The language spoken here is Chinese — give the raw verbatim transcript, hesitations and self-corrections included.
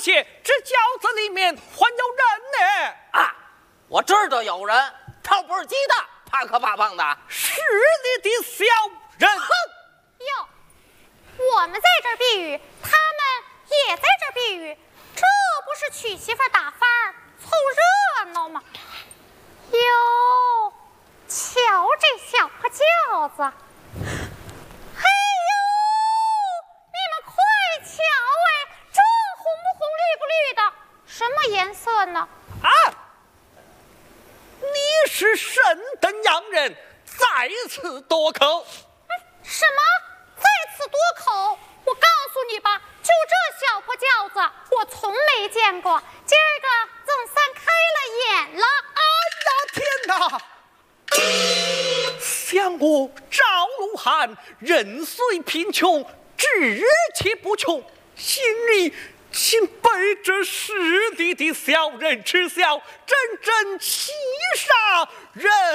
些，这饺子里面还有人呢！ 啊，我知道有人，他不是鸡蛋，怕可怕胖的。 是你的小人！ 哼！ 哟，我们在这儿避雨，他们也在这儿避雨，这不是娶媳妇打发儿凑热闹吗？哟，瞧这小破轿子！哎呦，你们快瞧哎，这红不红、绿不绿的，什么颜色呢？ 啊！你是神等洋人，再次夺口！ 什么？再次夺口？我告诉你吧，就这小破轿子，我从没见过，今儿个总算开了眼了。 哎呀，天哪！想我赵鲁汉，人虽贫穷，志气不穷，心里竟被这失地的小人耻笑，真正欺杀人